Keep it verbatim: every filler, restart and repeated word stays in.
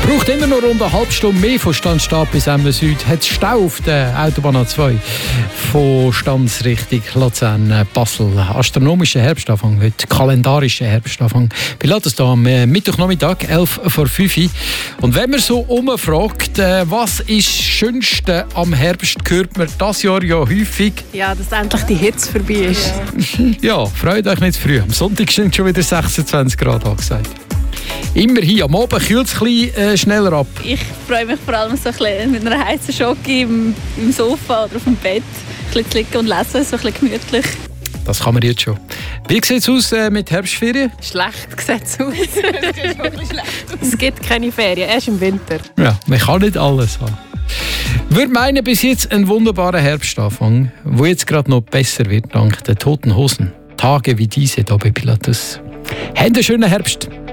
Braucht immer noch rund eine halbe Stunde mehr von Stanzstab bis Emmen Süd. Hat Stau auf der Autobahn A zwei von Stanz Richtung Luzern-Basel. Astronomischer Herbstanfang heute, kalendarischer Herbstanfang. Wir laden es hier am Mittwochnachmittag, elf vor fünf. Und wenn man so umfragt, was ist das Schönste am Herbst, hört man das Jahr ja häufig. Ja, dass endlich die Hitze vorbei ist. Ja, freut euch nicht zu früh. Am Sonntag sind schon wieder sechsundzwanzig Grad angesagt. Immerhin, am Abend kühlt es ein bisschen äh, schneller ab. Ich freue mich vor allem so ein bisschen mit einer heißen Schocke im, im Sofa oder auf dem Bett ein bisschen zu liegen und lesen, so ein bisschen gemütlich. Das kann man jetzt schon. Wie sieht es aus äh, mit Herbstferien? Schlecht sieht es aus. Es gibt keine Ferien, erst im Winter. Ja, man kann nicht alles haben. Ich würde meinen, bis jetzt ein wunderbarer Herbstanfang, der jetzt gerade noch besser wird dank der Toten Hosen. Tage wie diese hier bei Pilatus. Habt einen schönen Herbst.